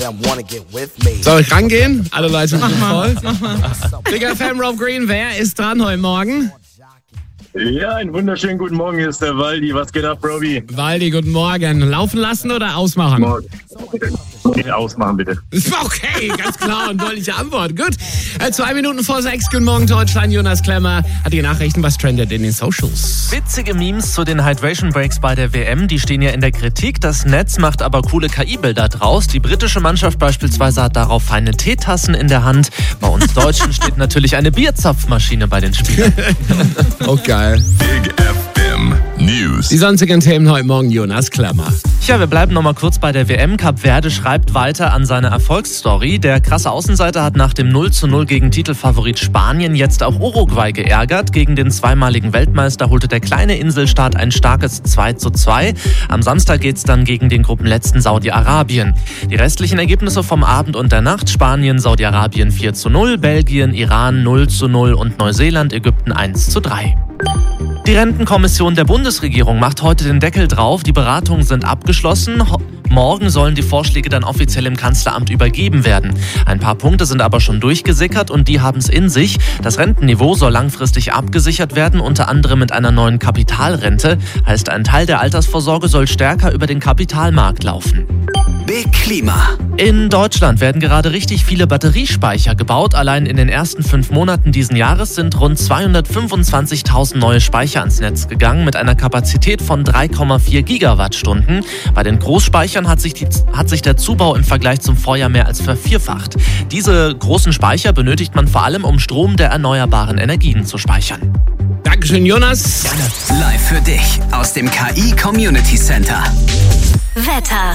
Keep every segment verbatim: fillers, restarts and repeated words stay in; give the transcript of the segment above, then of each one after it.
Soll ich rangehen? Alle Leute sind voll. Mach mal. Big F M, Rob Green, wer ist dran heute Morgen? Ja, einen wunderschönen guten Morgen, hier ist der Waldi. Was geht ab, Robbie? Waldi, guten Morgen. Laufen lassen oder ausmachen? Morgen. Ausmachen, bitte. Okay, ganz klar und deutliche Antwort. Gut. Äh, zwei Minuten vor sechs. Guten Morgen, Deutschland. Jonas Klemmer hat die Nachrichten, was trendet in den Socials. Witzige Memes zu den Hydration Breaks bei der W M, die stehen ja in der Kritik. Das Netz macht aber coole K I-Bilder draus. Die britische Mannschaft beispielsweise hat darauf feine Teetassen in der Hand. Bei uns Deutschen steht natürlich eine Bierzapfmaschine bei den Spielern. Oh, geil. Big F M News. Die sonstigen Themen heute Morgen, Jonas Klemmer. Tja, wir bleiben noch mal kurz bei der W M. Kap Verde schreibt weiter an seiner Erfolgsstory. Der krasse Außenseiter hat nach dem null zu null gegen Titelfavorit Spanien jetzt auch Uruguay geärgert. Gegen den zweimaligen Weltmeister holte der kleine Inselstaat ein starkes zwei zu zwei. Am Samstag geht's dann gegen den Gruppenletzten Saudi-Arabien. Die restlichen Ergebnisse vom Abend und der Nacht: Spanien, Saudi-Arabien vier zu null, Belgien, Iran null zu null und Neuseeland, Ägypten eins zu drei. Die Rentenkommission der Bundesregierung macht heute den Deckel drauf. Die Beratungen sind abgeschlossen. Morgen sollen die Vorschläge dann offiziell im Kanzleramt übergeben werden. Ein paar Punkte sind aber schon durchgesickert und die haben es in sich. Das Rentenniveau soll langfristig abgesichert werden, unter anderem mit einer neuen Kapitalrente. Heißt, ein Teil der Altersvorsorge soll stärker über den Kapitalmarkt laufen. Big Klima. In Deutschland werden gerade richtig viele Batteriespeicher gebaut. Allein in den ersten fünf Monaten diesen Jahres sind rund zweihundertfünfundzwanzigtausend neue Speicher ans Netz gegangen mit einer Kapazität von drei Komma vier Gigawattstunden. Bei den Großspeichern hat sich, die, hat sich der Zubau im Vergleich zum Vorjahr mehr als vervierfacht. Diese großen Speicher benötigt man vor allem, um Strom der erneuerbaren Energien zu speichern. Dankeschön, Jonas. Gerne. Live für dich aus dem K I Community Center. Wetter.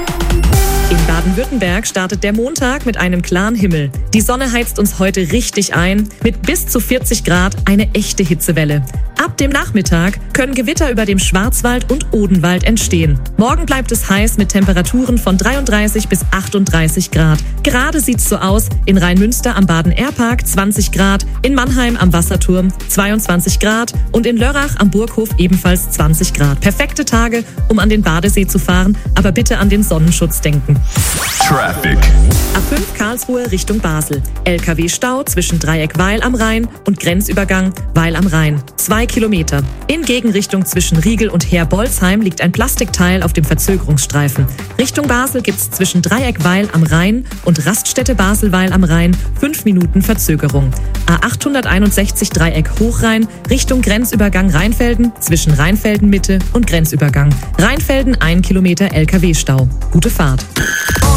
In Baden-Württemberg startet der Montag mit einem klaren Himmel. Die Sonne heizt uns heute richtig ein, mit bis zu vierzig Grad eine echte Hitzewelle. Ab dem Nachmittag können Gewitter über dem Schwarzwald und Odenwald entstehen. Morgen bleibt es heiß mit Temperaturen von dreiunddreißig bis achtunddreißig Grad. Gerade sieht's so aus: in Rheinmünster am Baden-Air-Park zwanzig Grad, in Mannheim am Wasserturm zweiundzwanzig Grad und in Lörrach am Burghof ebenfalls zwanzig Grad. Perfekte Tage, um an den Badesee zu fahren, aber bitte an den Sonnenschutz denken. Traffic. A fünf Karlsruhe Richtung Basel. L K W-Stau zwischen Dreieck Weil am Rhein und Grenzübergang Weil am Rhein. Zwei Kilometer. In Gegenrichtung zwischen Riegel und Heer-Bolzheim liegt ein Plastikteil auf dem Verzögerungsstreifen. Richtung Basel gibt's zwischen Dreieck Weil am Rhein und Raststätte Basel-Weil am Rhein fünf Minuten Verzögerung. A achthunderteinundsechzig Dreieck Hochrhein Richtung Grenzübergang Rheinfelden zwischen Rheinfelden Mitte und Grenzübergang. Rheinfelden ein Kilometer L K W-Stau. Gute Fahrt.